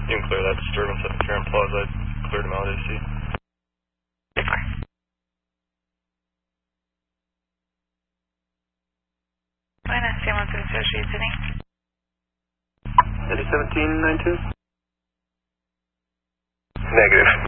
You can clear that disturbance at the Karen Plaza. I cleared him out, AC. Buenas, San Francisco Street, Sydney. Eddie 1792? Negative.